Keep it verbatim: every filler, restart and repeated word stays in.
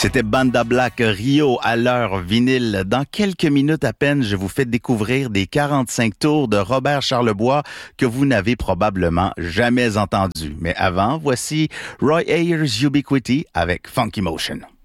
C'était Banda Black Rio à l'heure vinyle. Dans quelques minutes à peine, je vous fais découvrir des quarante-cinq tours de Robert Charlebois que vous n'avez probablement jamais entendus. Mais avant, voici Roy Ayers Ubiquity avec Funky Motion.